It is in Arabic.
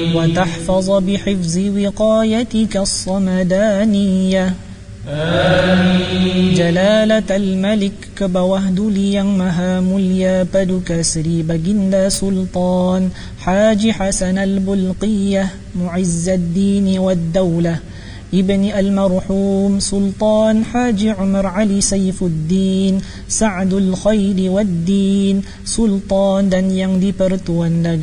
وتحفظ بحفظ وقايتك الصمدانية جلالة الملك كبوهدلي yang maha mulia paduka Sri Baginda Sultan Haji Hasan al-Bulqiyah Mu'izzuddin wad-Daulah Ibni al-Marhum Sultan Haji Umar Ali Saifuddin Sa'dul Khairi wad-Din Sultan dan yang dipertuan